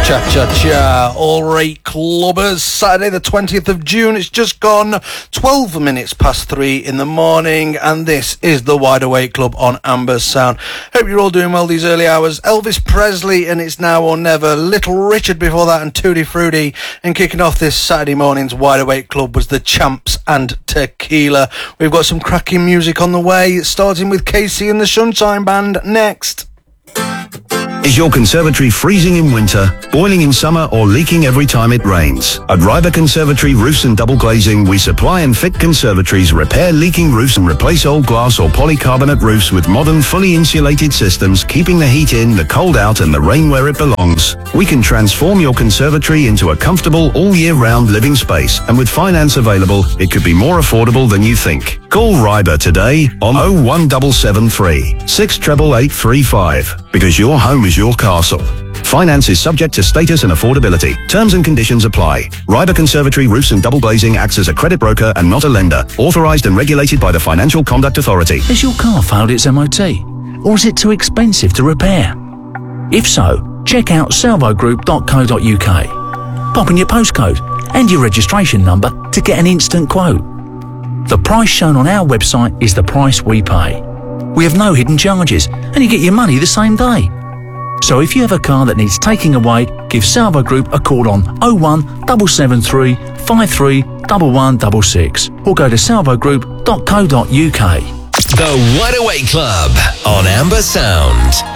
Cha-cha-cha, all right, clubbers. Saturday the 20th of June, it's just gone 12 minutes past 3 in the morning, and this is the Wide Awake Club on Amber Sound. Hope you're all doing well these early hours. Elvis Presley and It's Now or Never, Little Richard before that, and Tutti Frutti. And kicking off this Saturday morning's Wide Awake Club was the Champs and Tequila. We've got some cracking music on the way, starting with Casey and the Sunshine Band next. Is your conservatory freezing in winter, boiling in summer, or leaking every time it rains? At Ryber Conservatory Roofs and Double Glazing, we supply and fit conservatories, repair leaking roofs and replace old glass or polycarbonate roofs with modern, fully insulated systems, keeping the heat in, the cold out, and the rain where it belongs. We can transform your conservatory into a comfortable, all-year-round living space, and with finance available, it could be more affordable than you think. Call Ryber today on 01773 688835, because your home is your castle. Finance is subject to status and affordability. Terms and conditions apply. Ryber Conservatory Roofs and Double Glazing acts as a credit broker and not a lender. Authorised and regulated by the Financial Conduct Authority. Has your car failed its MOT? Or is it too expensive to repair? If so, check out salvogroup.co.uk. Pop in your postcode and your registration number to get an instant quote. The price shown on our website is the price we pay. We have no hidden charges, and you get your money the same day. So if you have a car that needs taking away, give Salvo Group a call on 01773 53 1166 or go to salvogroup.co.uk. The Wide Awake Club on Amber Sound.